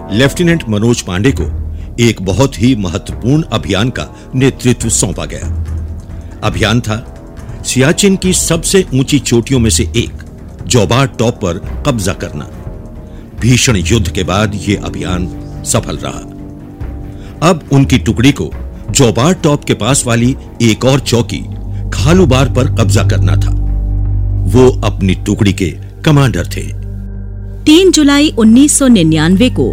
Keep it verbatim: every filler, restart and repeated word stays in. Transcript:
Lieutenant Manoj Pandey को एक बहुत ही महत्वपूर्ण अभियान का नेतृत्व सौंपा गया। अभियान था सियाचिन की सबसे ऊंची चोटियों में से एक जोबार टॉप पर कब्जा करना। भीषण युद्ध के बाद यह अभियान सफल रहा। अब उनकी टुकड़ी को जोबार टॉप के पास वाली एक और चौकी खालूबार पर कब्जा करना था। वो अपनी टुकड़ी के कमांडर थे। तीन जुलाई उन्नीस सौ निन्यानवे को